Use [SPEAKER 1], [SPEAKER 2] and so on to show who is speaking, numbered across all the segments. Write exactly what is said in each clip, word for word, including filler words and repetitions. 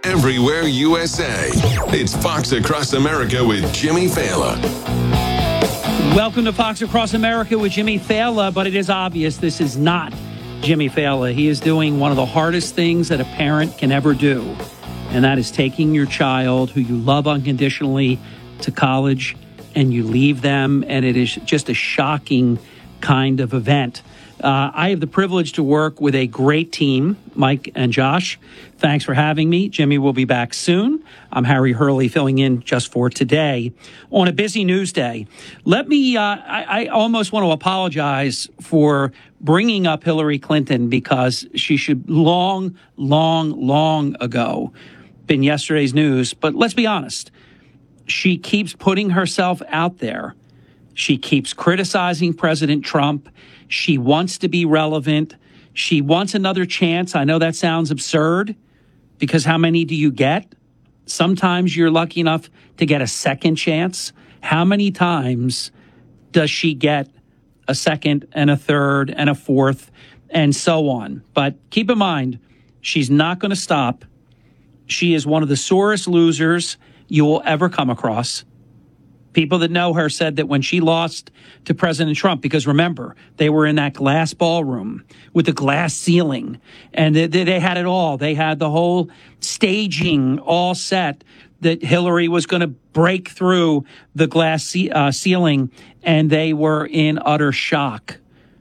[SPEAKER 1] everywhere U S A. It's Fox Across America with Jimmy Fallon.
[SPEAKER 2] Welcome to Fox Across America with Jimmy Fallon, but it is obvious this is not Jimmy Fallon. He is doing one of the hardest things that a parent can ever do, and that is taking your child who you love unconditionally to college, and you leave them, and it is just a shocking kind of event. Uh, I have the privilege to work with a great team, Mike and Josh. Thanks for having me. Jimmy will be back soon. I'm Harry Hurley filling in just for today on a busy news day. Let me, uh, I, I almost want to apologize for bringing up Hillary Clinton because she should long, long, long ago been yesterday's news. But let's be honest. She keeps putting herself out there. She keeps criticizing President Trump. She wants to be relevant. She wants another chance. I know that sounds absurd because how many do you get? Sometimes you're lucky enough to get a second chance. How many times does she get a second and a third and a fourth and so on? But keep in mind, she's not going to stop. She is one of the sorest losers you will ever come across. People that know her said that when she lost to President Trump, because remember, they were in that glass ballroom with the glass ceiling, and they, they had it all. They had the whole staging all set that Hillary was going to break through the glass ce- uh, ceiling, and they were in utter shock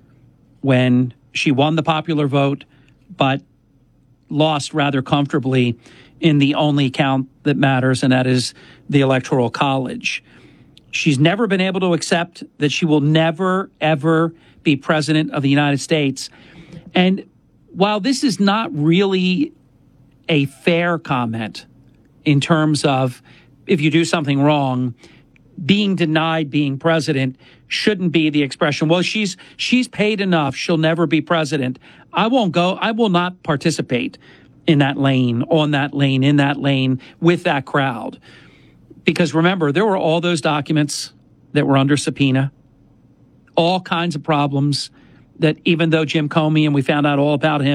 [SPEAKER 2] when she won the popular vote, but lost rather comfortably in the only count that matters, and that is the Electoral College. She's never been able to accept that she will never, ever be president of the United States. And while this is not really a fair comment in terms of if you do something wrong, being denied being president shouldn't be the expression, well, she's she's paid enough, she'll never be president. I won't go, I will not participate in that lane, on that lane, in that lane, with that crowd. Because remember, there were all those documents that were under subpoena, all kinds of problems that even though Jim Comey, and we found out all about him,